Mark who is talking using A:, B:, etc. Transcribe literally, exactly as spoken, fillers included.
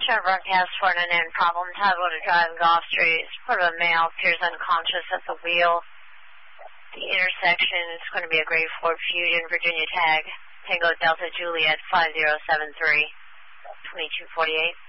A: Short broadcast for an unknown problem. Toggle to drive Gulf Street. Support of a male appears unconscious at the wheel. The intersection is going to be a grade four Fusion, Virginia tag. Tango Delta Juliet five zero seven three, twenty-two forty-eight.